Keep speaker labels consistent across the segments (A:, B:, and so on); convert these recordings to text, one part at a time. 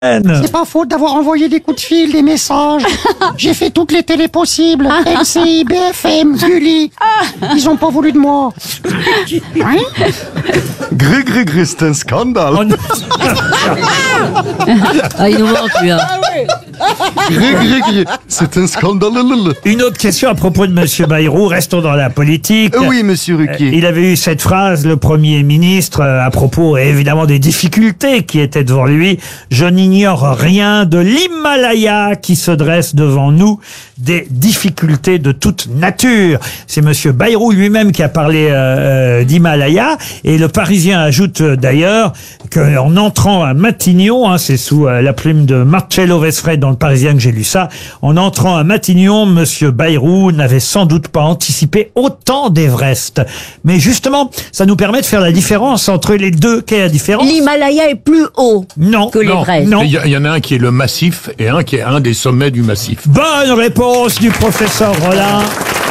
A: C'est pas faute d'avoir envoyé des coups de fil, des messages. J'ai fait toutes les télés possibles. LCI, BFM, Gulli. Ils ont pas voulu de moi. Hein?
B: Gré, c'est un scandale.
C: Ah, il nous manque, lui. Hein.
B: Gré, c'est un scandale.
D: Une autre question à propos de Monsieur Bayrou. Restons dans la politique.
B: Oui, monsieur Ruquier.
D: Il avait eu cette phrase, le Premier ministre, à propos évidemment des difficultés qui étaient devant lui. Je n'ignore rien de l'Himalaya qui se dresse devant nous, des difficultés de toute nature. C'est Monsieur Bayrou lui-même qui a parlé d'Himalaya. Et le Parisien ajoute d'ailleurs qu'en entrant à Matignon, hein, c'est sous la plume de Marcello Vesfred dans le Parisien que j'ai lu ça, en entrant à Matignon, Monsieur Bayrou n'avait sans doute pas anticipé autant d'Everest. Mais justement, ça nous permet de faire la différence entre les deux. Quelle est la différence?
C: L'Himalaya est plus haut que l'Everest.
D: Non.
E: Il y en a un qui est le massif et un qui est un des sommets du massif.
D: Bonne réponse du professeur Rollin.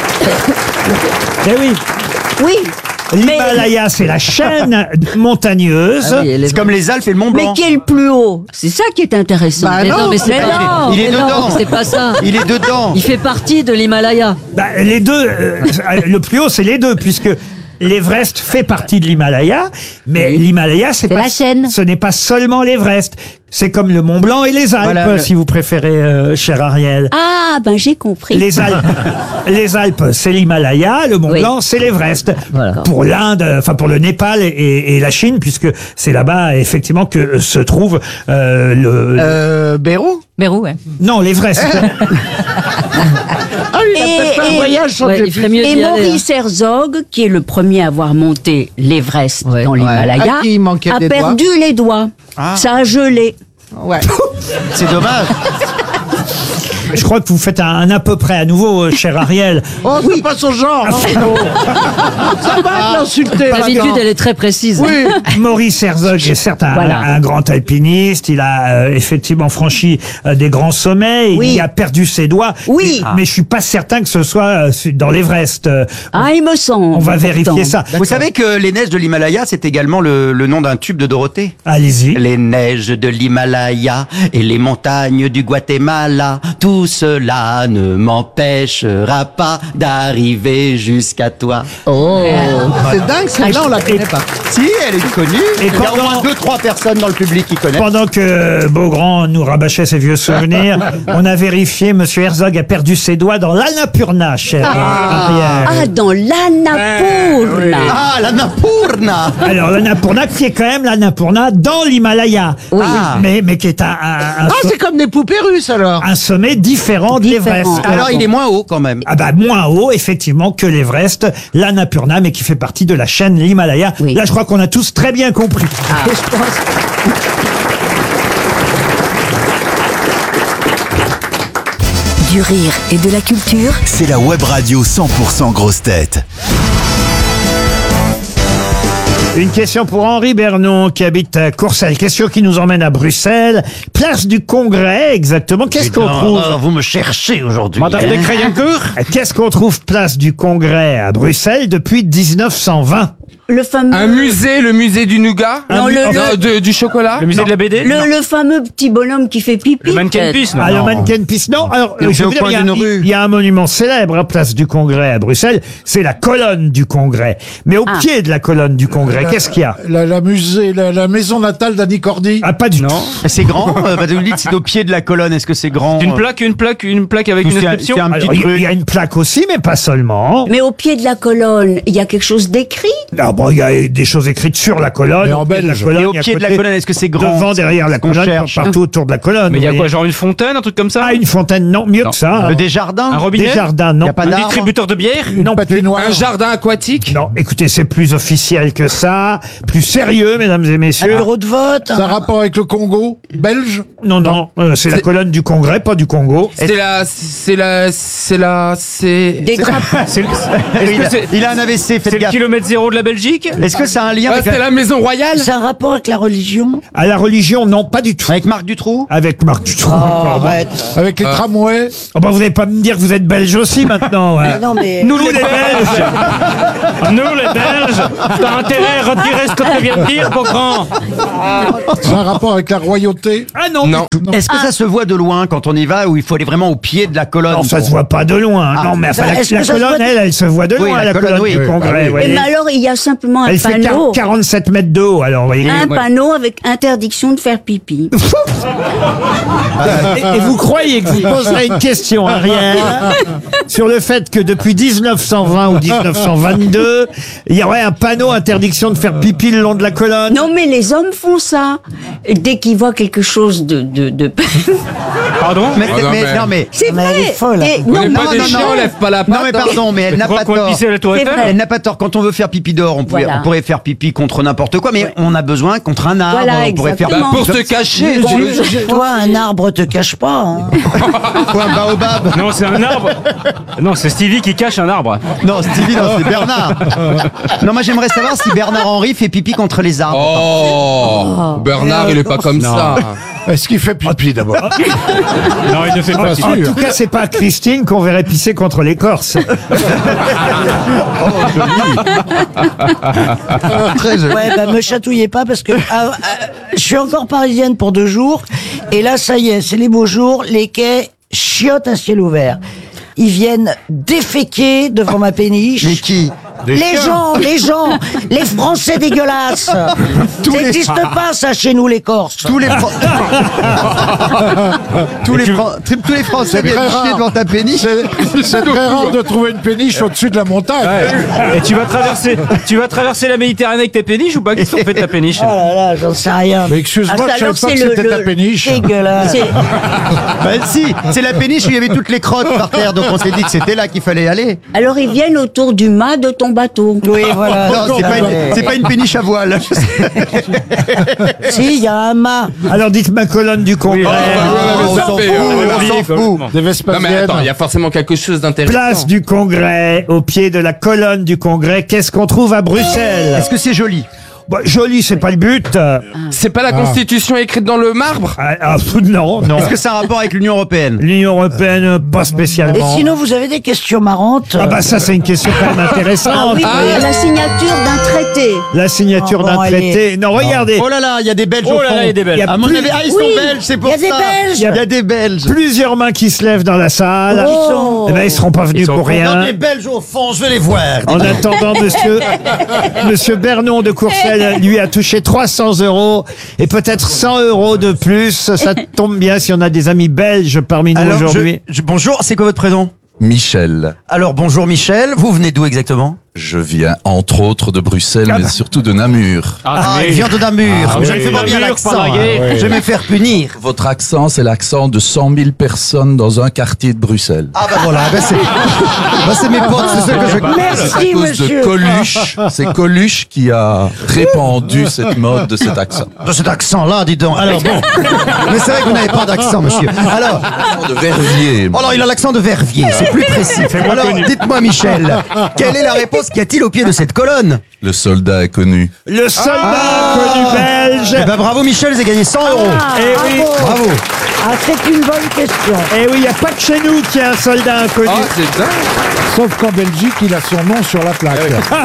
D: Eh oui.
C: Oui.
D: L'Himalaya, c'est la chaîne montagneuse.
C: Ah oui,
B: c'est comme les Alpes et le Mont Blanc.
C: Mais qui est le plus haut? C'est ça qui est intéressant.
A: Bah
C: mais
A: non,
C: mais c'est pas.
B: il est dedans.
C: C'est pas ça.
B: Il est dedans.
C: Il fait partie de l'Himalaya.
D: Bah, les deux, le plus haut, c'est les deux, puisque l'Everest fait partie de l'Himalaya, mais l'Himalaya, c'est pas
C: la chaîne.
D: Ce n'est pas seulement l'Everest. C'est comme le Mont Blanc et les Alpes,
B: Voilà,
D: si vous préférez, cher Ariel.
C: Ah, ben j'ai compris.
D: Les Alpes, c'est l'Himalaya, le Mont Blanc, c'est l'Everest.
C: Voilà.
D: Pour l'Inde, enfin pour le Népal et la Chine, puisque c'est là-bas effectivement que se trouve
A: Bérou?
C: Bérou, ouais.
D: Non, l'Everest.
A: Ah, il a peut-être fait un voyage sans
C: il ferait mieux
A: hein.
C: d'y aller.
F: Maurice Herzog, qui est le premier à avoir monté l'Everest
C: Ouais.
F: dans l'Himalaya,
A: À qui il manquait
F: a
A: des doigts
F: perdu les doigts. Ça a gelé.
A: Ouais.
B: C'est dommage.
D: Je crois que vous faites un à peu près à nouveau, cher Ariel.
A: Oh, c'est pas son genre. Ça va l'insulter.
C: L'habitude, elle est très précise.
A: Oui.
D: Maurice Herzog est certes un grand alpiniste. Il a effectivement franchi des grands sommets.
F: Oui.
D: Il a perdu ses doigts.
F: Oui.
D: Mais je suis pas certain que ce soit dans l'Everest.
F: Ah, il me semble.
D: On va
F: pourtant.
D: vérifier ça.
B: Vous savez que les neiges de l'Himalaya, c'est également le nom d'un tube de Dorothée.
D: Allez-y.
B: Les neiges de l'Himalaya et les montagnes du Guatemala, tout cela ne m'empêchera pas d'arriver jusqu'à toi.
C: Oh.
A: C'est dingue, celle-là, on la connaît pas.
B: Si, elle est connue.
D: Et
B: Il y a au
D: pendant-
B: moins 2-3 personnes dans le public qui connaissent.
D: Pendant que Beaugrand nous rabâchait ses vieux souvenirs, on a vérifié, Monsieur Herzog a perdu ses doigts dans l'Annapurna, cher Ariel.
F: Ah, dans l'Annapurna.
B: Ah, la Napurna.
D: Alors, l'Annapurna, qui est quand même l'Annapurna dans l'Himalaya.
F: Oui.
D: Mais qui est un
A: C'est comme des poupées russes, alors.
D: un sommet différent de l'Everest.
B: Alors, il est moins haut quand même.
D: Ah bah moins haut, effectivement, que l'Everest, l'Annapurna, mais qui fait partie de la chaîne l'Himalaya.
F: Oui.
D: Là, je crois qu'on a tous très bien compris.
G: Du rire et de la culture.
H: C'est la web radio 100% grosse tête.
D: Une question pour Henri Bernon, qui habite à Courcelles. Question qui nous emmène à Bruxelles. Place du Congrès, exactement. Qu'est-ce qu'on trouve?
B: Vous me cherchez aujourd'hui.
D: Madame de Crédincourt. Qu'est-ce qu'on trouve place du Congrès à Bruxelles depuis 1920?
F: Le fameux.
I: Un musée, le musée du nougat.
F: Non,
I: Du chocolat.
J: Le musée de la BD.
F: Le fameux petit bonhomme qui fait pipi.
J: Le mannequin pisse, non.
D: Ah, le mannequin pisse, non. Alors,
B: Et
D: je
B: au
D: veux dire,
B: coin d'une rue.
D: il y a un monument célèbre à place du Congrès à Bruxelles. C'est la colonne du Congrès. Mais au pied de la colonne du Congrès, qu'est-ce qu'il y a?
A: La maison natale d'Annie Cordy.
D: Ah, pas du tout.
B: C'est grand. Vous dites c'est au pied de la colonne. Est-ce que c'est grand?
J: Une plaque avec une inscription.
B: C'est un
D: Alors,
B: petit
D: il
B: truc.
D: y a une plaque aussi, mais pas seulement.
F: Mais au pied de la colonne, il y a quelque chose d'écrit.
D: Ah bon, il y a des choses écrites sur la colonne.
A: Mais en
D: au pied de la
A: belge.
D: colonne,
B: Et au
D: à
B: pied de la
D: côté,
B: colonne, est-ce que c'est grand?
D: devant, derrière la
B: qu'on
D: colonne,
B: cherche.
D: partout autour de la colonne.
J: Mais il y a
D: vous
J: quoi,
D: voyez.
J: genre une fontaine, un truc comme ça?
D: Ah, une fontaine, non, mieux que ça.
B: Des jardins?
J: Un robinet?
D: Des jardins, non.
B: Y a pas
J: Un
B: d'arbre?
J: distributeur de bière?
D: Non,
A: Patinoire.
I: Un jardin aquatique.
D: non, écoutez, c'est plus officiel que ça, plus sérieux, mesdames et messieurs.
A: Bureau de vote. Ça a rapport avec le Congo belge.
D: Non, c'est la colonne du Congrès, pas du Congo.
I: C'est
F: Des drapeaux.
J: Est-ce que c'est
B: Il a un AVC, faites
J: c'est le
B: gaffe.
J: kilomètre zéro de la Belgique? Belgique.
B: Est-ce que ça a un lien avec
I: C'est la maison royale.
F: C'est un rapport avec la religion?
D: À la religion, non, pas du tout.
B: avec Marc Dutroux?
D: Avec Marc Dutroux.
E: Avec les tramways.
D: Oh, bah, vous n'allez pas me dire que vous êtes belge aussi maintenant. Ouais.
F: Non, mais.
J: Nous les Belges. Nous les Belges. T'as intérêt à retirer ce que tu viens de dire, mon grand.
E: C'est un rapport avec la royauté.
D: Ah non,
I: Non.
B: Est-ce que ça se voit de loin quand on y va ou il faut aller vraiment au pied de la colonne?
D: non, ça se voit pas de loin.
B: Ah.
D: Non, mais enfin,
F: Est-ce
D: la
F: que ça se
D: colonne,
F: voit-
D: elle se voit de
B: Oui,
D: loin,
B: la
D: la
B: colonne,
D: colonne
B: oui.
D: du Congrès.
E: oui.
D: vous voyez.
F: Mais alors, il y a simplement un
D: Elle fait
F: panneau.
D: 47 mètres de haut, alors, vous voyez.
F: Un panneau avec interdiction de faire pipi.
D: Et vous croyez que vous poserez une question, Ariel, sur le fait que depuis 1920 ou 1922, il y aurait un panneau interdiction de faire pipi le long de la colonne?
F: Non, mais les hommes font ça. Dès qu'ils voient quelque chose de...
J: Pardon?
B: Mais,
I: Ah non, mais-
B: non, mais...
F: C'est
A: Mais
F: vrai.
A: elle est folle.
F: Et-
I: On
F: non,
I: n'est
F: non,
I: pas des
F: non,
I: chiens,
F: non.
I: on lève pas la patte.
B: Non mais pardon, mais elle n'a pas
J: Qu'on
B: tort.
J: pisser à la tour
F: C'est
J: Eiffel.
F: vrai.
B: Elle n'a pas tort. Quand on veut faire pipi dehors, on pourrait faire pipi contre n'importe quoi, mais on a besoin contre un arbre.
F: Voilà,
B: on pourrait faire
F: exactement.
I: Pour se cacher.
A: Toi, un arbre te cache pas. Hein.
B: quoi, un baobab.
J: Non, c'est un arbre. Non, c'est Stevie qui cache un arbre.
B: Non, Stevie, non, c'est Bernard. Non, moi j'aimerais savoir si Bernard Henry fait pipi contre les arbres.
I: Oh, Bernard, il est pas comme ça.
E: Est-ce qu'il fait pipi d'abord?
J: Non, il ne fait pas
E: sûr.
D: En tout cas, c'est pas Christine qu'on verrait pisser contre l'écorce.
B: Très joli.
A: Ouais, bah me chatouillez pas parce que je suis encore parisienne pour 2 jours et là ça y est, c'est les beaux jours, les quais chiotent à ciel ouvert. Ils viennent déféquer devant ma péniche.
B: Mais qui?
A: Les gens, les Français dégueulasses. Ça n'existe pas ça chez nous les Corses.
B: Tous les tous les Français viennent chier devant ta péniche.
E: C'est très rare de trouver une péniche au-dessus de la montagne.
J: Et tu vas traverser la Méditerranée avec tes péniches ou pas? Qu'est-ce qu'on fait de ta péniche?
A: Oh là là, j'en sais rien.
E: Mais excuse-moi,
F: Ah, ça,
E: je savais
F: alors,
E: pas que
F: c'est
E: c'était ta péniche.
A: Dégueulasse.
F: C'est-
B: Bah si, c'est la péniche où il y avait toutes les crottes par terre, donc on s'est dit que c'était là qu'il fallait aller.
F: Alors, ils viennent autour du mât de ton bateau.
A: Oui, voilà.
B: Non, c'est pas une péniche à voile.
A: Si, il y a un mât.
D: Alors dites ma colonne du Congrès.
B: On s'en fout, on s'en fout.
E: Des
I: Non mais
E: Vespasiennes.
I: attends, il y a forcément quelque chose d'intéressant.
D: Place du Congrès, au pied de la colonne du Congrès. Qu'est-ce qu'on trouve à Bruxelles?
B: Est-ce que c'est joli?
D: Bah, joli, c'est pas le but.
I: C'est pas la Constitution écrite dans le marbre?
D: Non, non.
B: Est-ce que c'est un rapport avec l'Union Européenne?
D: L'Union Européenne, pas
A: Et
D: spécialement.
A: sinon, vous avez des questions marrantes.
D: Ah bah ça, c'est une question quand même intéressante.
F: Oui, la signature d'un traité.
D: La signature
A: Oh,
D: d'un
A: bon,
D: traité. Non, regardez.
B: Oh là là, il y a des Belges
J: Oh
B: au
J: là
B: fond.
J: là, il y a des Belges.
B: À mon
D: plus-
B: avis, ils sont belges, c'est pour
A: Il y a
B: ça.
A: des Belges.
B: Il y a des Belges.
D: Plusieurs mains qui se lèvent dans la salle.
A: Oh.
D: Eh ben, ils seront pas venus pour rien.
B: Belges au fond, je vais les voir.
D: En attendant, monsieur Bernon de Courcelles, lui, a touché 300 € et peut-être 100 € de plus. Ça tombe bien si on a des amis belges parmi nous aujourd'hui.
B: Bonjour, c'est quoi votre prénom?
K: Michel,
B: Alors bonjour Michel, vous venez d'où exactement?
K: je viens entre autres de Bruxelles, mais surtout de Namur.
B: Ah, il vient de Namur. Je ne fais pas bien
J: Namur,
B: l'accent.
J: pas draguer.
B: Je vais me faire punir.
K: Votre accent, c'est l'accent de 100 000 personnes dans un quartier de Bruxelles.
B: Ah bah voilà, c'est mes potes, c'est ceux que je
K: C'est à
A: Merci,
K: cause
A: monsieur.
K: de Coluche. C'est Coluche qui a répandu cette mode de cet accent.
B: De cet accent-là, dis donc. Alors bon, mais c'est vrai que vous n'avez pas d'accent, monsieur. Alors,
K: De Verviers.
B: alors il a l'accent de Verviers, c'est plus précis. Alors, dites-moi Michel, quelle est la réponse qu'y a-t-il au pied de cette colonne?
K: Le soldat est connu.
D: Le soldat connu belge.
B: Eh ben bravo Michel, vous avez gagné 100 €.
D: Eh oui,
B: Bravo.
A: Ah, c'est une bonne question.
D: eh oui, il n'y a pas que chez nous qu'il y a un soldat inconnu.
I: Ah, c'est dingue.
E: Sauf qu'en Belgique, il a son nom sur la plaque.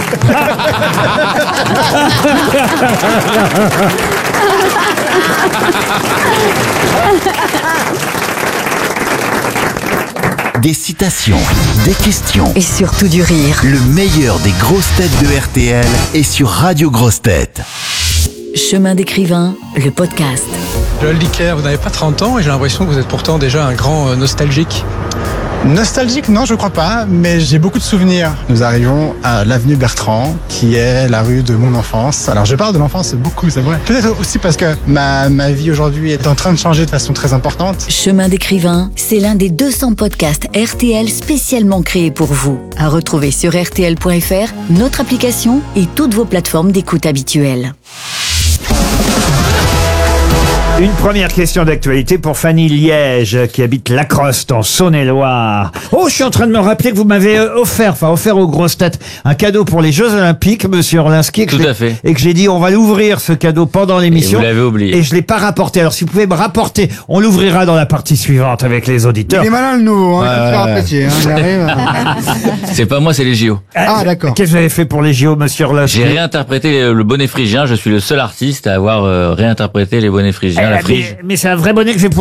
H: Des citations, des questions.
G: Et surtout du rire.
H: Le meilleur des grosses têtes de RTL est sur Radio Grosses Têtes.
G: Chemin d'écrivain, le podcast.
L: Joël Dicker, vous n'avez pas 30 ans et j'ai l'impression que vous êtes pourtant déjà un grand nostalgique.
M: Nostalgique, non, je crois pas, mais j'ai beaucoup de souvenirs. Nous arrivons à l'avenue Bertrand, qui est la rue de mon enfance. Alors, je parle de l'enfance beaucoup, c'est vrai. Peut-être aussi parce que ma vie aujourd'hui est en train de changer de façon très importante.
G: Chemin d'écrivain, c'est l'un des 200 podcasts RTL spécialement créés pour vous. À retrouver sur RTL.fr, notre application et toutes vos plateformes d'écoute habituelles.
D: Une première question d'actualité pour Fanny Liège, qui habite Lacroste, en Saône-et-Loire. Oh, je suis en train de me rappeler que vous m'avez offert aux grosses têtes, un cadeau pour les Jeux Olympiques, monsieur Orlinski.
N: Tout à fait.
D: Et que j'ai dit, on va l'ouvrir, ce cadeau, pendant l'émission.
N: Et vous l'avez oublié.
D: Et je l'ai pas rapporté. Alors, si vous pouvez me rapporter, on l'ouvrira dans la partie suivante avec les auditeurs.
O: Il est malin, le nouveau, hein, il va te faire apprécier, hein, il arrive.
N: C'est pas moi, c'est les JO.
O: Ah, d'accord.
D: Qu'est-ce que vous avez fait pour les JO, monsieur Orlinski?
N: J'ai réinterprété le bonnet phrygien. Je suis le seul artiste à avoir réinterprété les bonnets phrygiens. La frige.
D: Mais c'est un vrai bonnet que je vais pouvoir